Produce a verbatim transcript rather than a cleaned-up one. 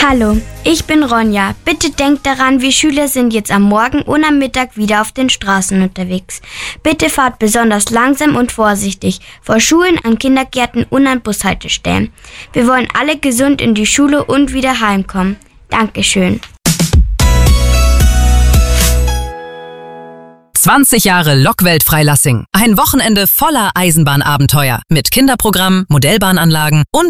Hallo, ich bin Ronja. Bitte denkt daran, wir Schüler sind jetzt am Morgen und am Mittag wieder auf den Straßen unterwegs. Bitte fahrt besonders langsam und vorsichtig vor Schulen, an Kindergärten und an Bushaltestellen. Wir wollen alle gesund in die Schule und wieder heimkommen. Dankeschön. zwanzig Jahre Lokwelt Freilassing. Ein Wochenende voller Eisenbahnabenteuer mit Kinderprogramm, Modellbahnanlagen und